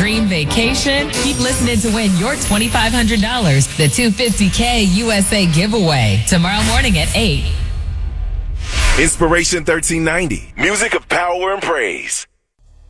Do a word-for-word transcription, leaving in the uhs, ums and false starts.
dream vacation? Keep listening to win your twenty-five hundred dollars, the two hundred fifty K U S A giveaway, tomorrow morning at eight. Inspiration thirteen ninety. Music of power and praise.